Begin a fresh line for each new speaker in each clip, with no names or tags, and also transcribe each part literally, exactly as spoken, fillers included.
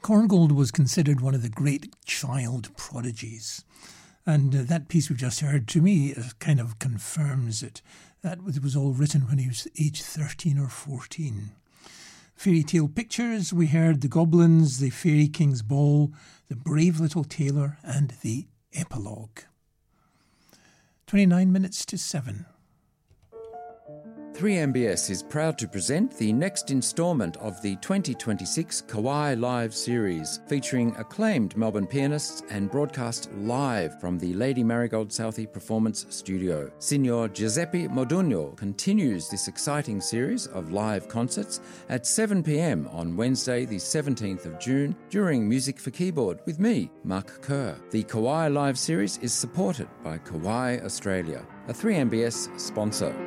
Korngold was considered one of the great child prodigies. And uh, that piece we've just heard, to me, uh, kind of confirms it. That was all written when he was age thirteen or fourteen. Fairy tale pictures, we heard The Goblins, The Fairy King's Ball, The Brave Little Tailor, and The Epilogue. twenty-nine minutes to seven.
three M B S is proud to present the next instalment of the twenty twenty-six Kauai Live series, featuring acclaimed Melbourne pianists and broadcast live from the Lady Marigold Southey Performance Studio. Signor Giuseppe Modugno continues this exciting series of live concerts at seven p m on Wednesday the seventeenth of June during Music for Keyboard with me, Mark Kerr. The Kauai Live series is supported by Kauai Australia, a three M B S sponsor.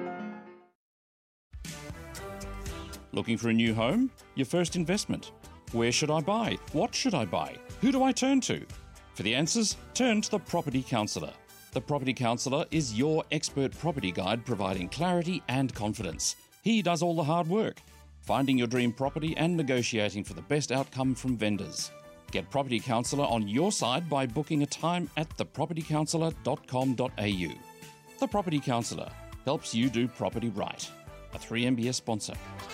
Looking for a new home? Your first investment? Where should I buy? What should I buy? Who do I turn to? For the answers, turn to the Property Counsellor. The Property Counsellor is your expert property guide, providing clarity and confidence. He does all the hard work, finding your dream property and negotiating for the best outcome from vendors. Get Property Counsellor on your side by booking a time at the property counsellor dot com dot a u. The Property Counsellor helps you do property right. A three M B S sponsor.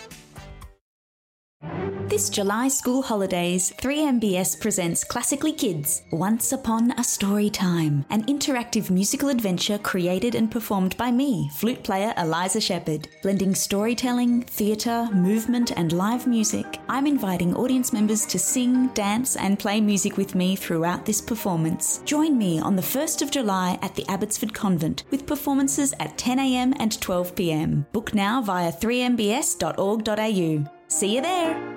This July school holidays, three M B S presents Classically Kids, Once Upon a Story Time, an interactive musical adventure created and performed by me, flute player Eliza Shepherd. Blending storytelling, theatre, movement and live music, I'm inviting audience members to sing, dance and play music with me throughout this performance. Join me on the first of July at the Abbotsford Convent with performances at ten a m and twelve p m. Book now via three m b s dot org dot a u. See you there!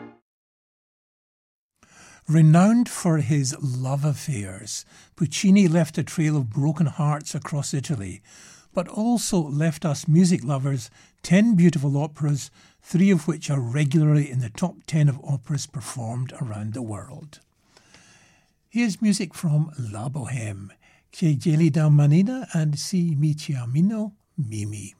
Renowned for his love affairs, Puccini left a trail of broken hearts across Italy, but also left us music lovers ten beautiful operas, three of which are regularly in the top ten of operas performed around the world. Here's music from La Bohème, Che gelida manina and Si mi chiamino Mimi.